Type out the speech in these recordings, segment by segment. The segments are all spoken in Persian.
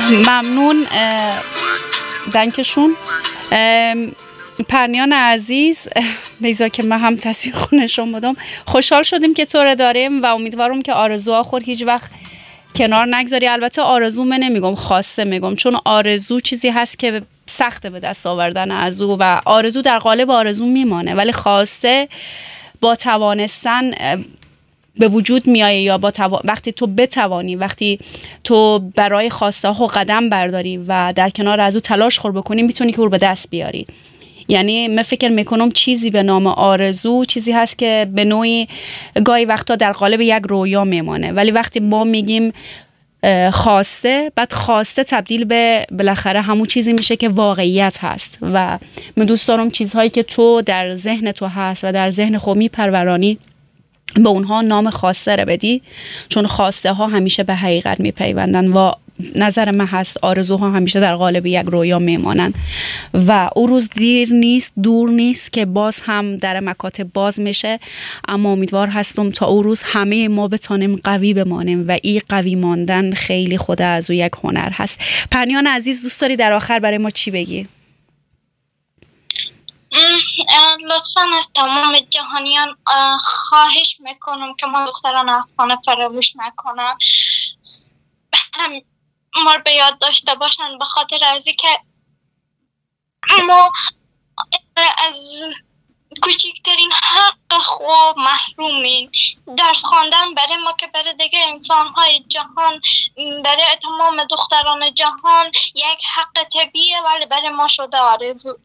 ممنون. دنکشون. پرنیان عزیز، بیزا که من هم تصویر خونشون بودم، خوشحال شدیم که تو رو داریم و امیدوارم که آرزوها خود هیچ وقت کنار نگذاری. البته آرزو من نمیگم، خواسته میگم، چون آرزو چیزی هست که سخته به دست آوردن از او و آرزو در قالب آرزو میمانه، ولی خواسته با توانستن به وجود میایه، یا وقتی تو بتوانی، وقتی تو برای خواسته ها قدم برداری و در کنار از او تلاش خور بکنی، میتونی که او رو به دست بیاری. یعنی من فکر میکنم چیزی به نام آرزو چیزی هست که به نوعی گاهی وقتا در قالب یک رویا میمانه، ولی وقتی ما میگیم خواسته، بعد خواسته تبدیل به بالاخره همون چیزی میشه که واقعیت هست. و من دوست دارم چیزهایی که تو در ذهن تو هست و در ذهن خود میپرورانی به اونها نام خواسته رو بدی، چون خواسته ها همیشه به حقیقت میپیوندن و نظر من هست آرزوها همیشه در قالب یک رویا میمانن و او روز دیر نیست، دور نیست که باز هم در مکاتب باز میشه. اما امیدوار هستم تا او روز همه ما بتانیم قوی بمانیم و این قوی ماندن خیلی خود از او یک هنر هست. پرنیان عزیز، دوست داری در آخر برای ما چی بگی؟ لطفاً از تمام جهانیان خواهش میکنم که ما دختران افغان فراموش نکنن، ما رو به یاد داشته باشن، به خاطر ازی که ما از کوچکترین حق خوب محرومین. درس خواندن برای ما که برای دیگه انسان‌های جهان، برای تمام دختران جهان یک حق طبیعیه، ولی برای ما شده آرزو.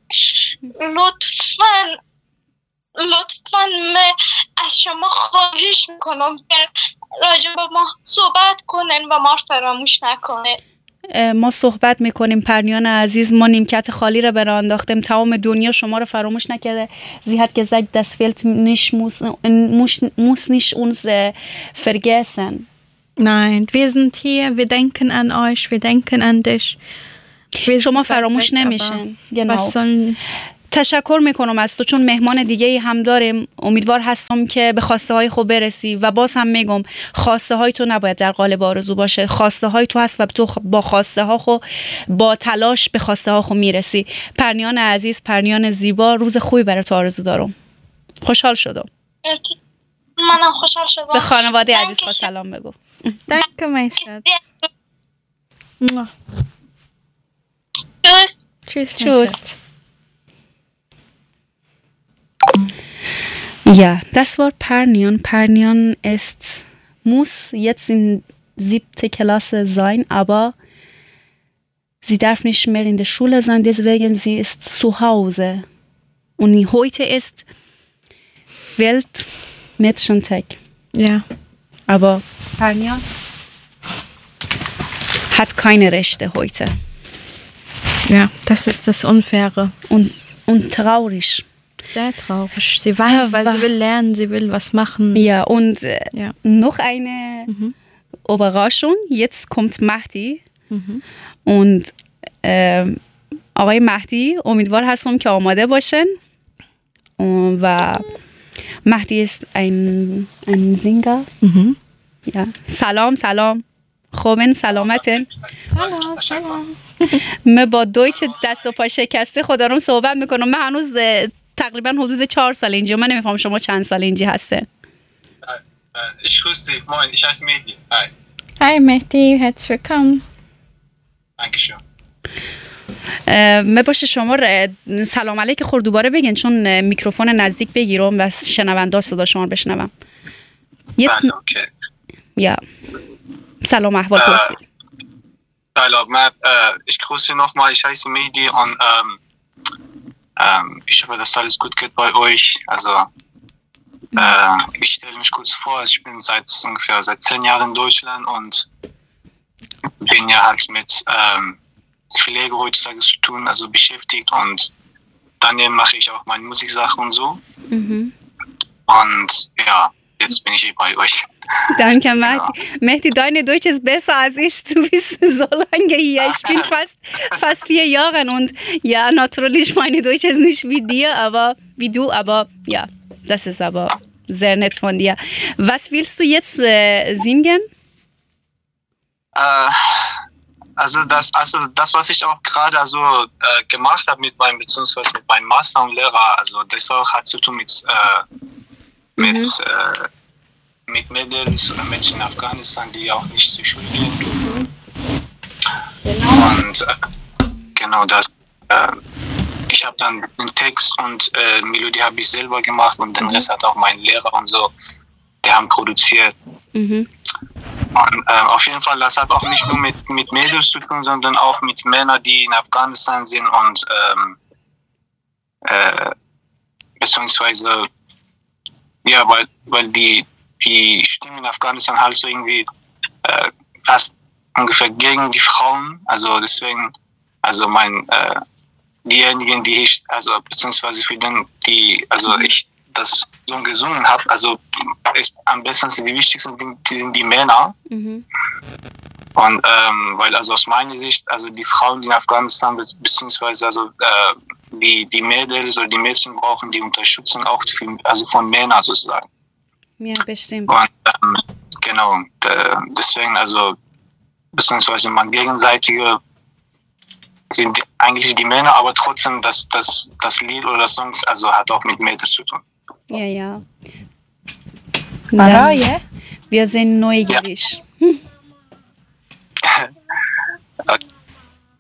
لطفاً من از شما خواهش میکنم که راجع به ما صحبت کنین و ما فراموش نکنین. ما صحبت میکنیم پرنیان عزیز، ما نیمکت خالی رو برای انداختیم، تمام دنیا شما رو فراموش نکرده. Sie hat gesagt, das fehlt nicht, muss nicht uns vergessen. Nein, wir sind hier, wir denken an euch, wir denken an dich. شما فراموش نمیشن. Was sollen تشکر میکنم از تو، چون مهمان دیگه ای هم داریم. امیدوار هستم که به خواسته های خود برسی و باز هم میگم خواسته های تو نباید در قالب آرزو باشه. خواسته های تو هست و تو با خواسته ها خود، با تلاش به خواسته ها خود میرسی. پرنیان عزیز، پرنیان زیبا، روز خوبی برای تو آرزو دارم. خوشحال شدم. منم خوشحال شدم. به خانواده عزیز خود سلام بگو. Danke, mein Schatz. Tschüss. Tschüss, mein Tschüss. Schatz. Ja, das war Pernian. Pernian muss jetzt in 7. Klasse sein, aber sie darf nicht mehr in der Schule sein, deswegen sie ist zu Hause. Und heute ist Weltmädchentag. Ja. Aber Pernian hat keine Rechte heute. Ja, das ist das Unfaire. Und traurig. Sehr traurig. Sie weint, weil sie will lernen, sie will was machen. Ja, und noch eine Überraschung. Jetzt kommt Mahdi. Und آقای مهدی امیدوار هستم که آماده باشن. و مهدی است ein Singer. Ja. سلام. خوبن، سلامتن. سلام. من با دویچ دست و پا شکسته خودم صحبت میکنم. من هنوز تقریبا حدود 4 سال اینجا. من نمیفهم شما چند سال اینجا هسته. Ich grüße dich. Moin, ich heiße Mehdi. Hi. Hi Mehdi, herzlich willkommen. Dankeschön. من باشه شما سلام علیک خور دوباره بگین، چون میکروفون نزدیک بگیرم و شنونده صدا شما بشنوم. Bale, okay. Ja. Salam Ahwal Pursi. Salam, ich grüße nochmal, ich heiße Mehdi und ich hoffe, dass alles gut geht bei euch. Also ich stelle mich kurz vor, ich bin ungefähr seit 10 Jahren in Deutschland und bin ja halt mit Pflege heutzutage zu tun, also beschäftigt, und daneben mache ich auch meine Musiksachen und so. Und ja, jetzt bin ich hier bei euch. Danke, Mehdi. Deine Deutsch ist besser als ich. Du bist so lange hier. Ich bin fast 4 Jahre und ja, natürlich meine Deutsch ist nicht wie du, aber ja, das ist aber sehr nett von dir. Was willst du jetzt singen? also das, was ich auch gerade gemacht habe beziehungsweise mit meinem Master und Lehrer, also das auch hat zu tun mit Mädels oder Mädchen in Afghanistan, die auch nicht zur Schule gehen dürfen. Genau. Und genau das. Ich habe dann den Text und Melodie habe ich selber gemacht und den Rest hat auch mein Lehrer und so, die haben produziert. Und auf jeden Fall, das hat auch nicht nur mit Mädels zu tun, sondern auch mit Männern, die in Afghanistan sind und beziehungsweise ja, weil die Stimmen in Afghanistan halt so irgendwie fast ungefähr gegen die Frauen, also deswegen, also diejenigen, die ich, also beziehungsweise für den, ich das so gesungen habe, also am besten sind die wichtigsten, die sind die Männer. Und weil also aus meiner Sicht, also die Frauen, die in Afghanistan beziehungsweise die Mädels oder die Mädchen brauchen die Unterstützung auch von Männern sozusagen. Ja, bestimmt. Und genau, deswegen also beziehungsweise man gegenseitige sind eigentlich die Männer, aber trotzdem das Lied oder das Songs also hat auch mit Mädels zu tun. Ja. Voilà, ja. Wir sind neugierig. Ja.